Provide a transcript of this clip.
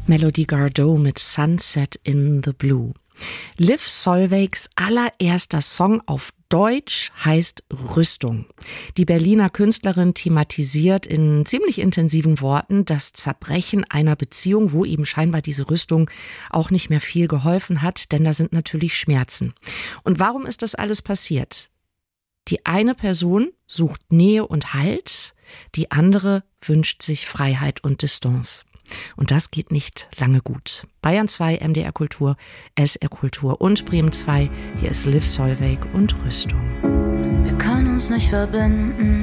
Melody Gardot mit Sunset in the Blue. Liv Solveigs allererster Song auf Deutsch heißt Rüstung. Die Berliner Künstlerin thematisiert in ziemlich intensiven Worten das Zerbrechen einer Beziehung, wo eben scheinbar diese Rüstung auch nicht mehr viel geholfen hat, denn da sind natürlich Schmerzen. Und warum ist das alles passiert? Die eine Person sucht Nähe und Halt, die andere wünscht sich Freiheit und Distanz. Und das geht nicht lange gut. Bayern 2, MDR Kultur, SR Kultur und Bremen 2. Hier ist Liv Solveig und Rüstung. Wir können uns nicht verbinden.